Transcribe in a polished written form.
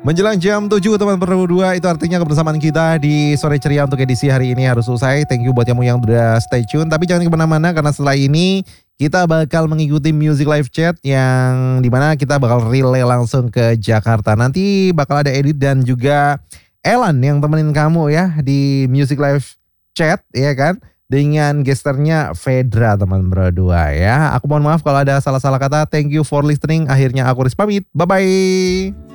Menjelang jam 7 teman berdua, itu artinya kebersamaan kita di sore ceria untuk edisi hari ini harus selesai. Thank you buat kamu yang udah stay tune. Tapi jangan kemana-mana karena setelah ini kita bakal mengikuti Music Live Chat yang dimana kita bakal relay langsung ke Jakarta. Nanti bakal ada Edit dan juga Elan yang temenin kamu ya di Music Live Chat ya kan. Dengan gesternya Fedra teman berdua ya. Aku mohon maaf kalau ada salah-salah kata. Thank you for listening. Akhirnya aku Riz pamit. Bye-bye.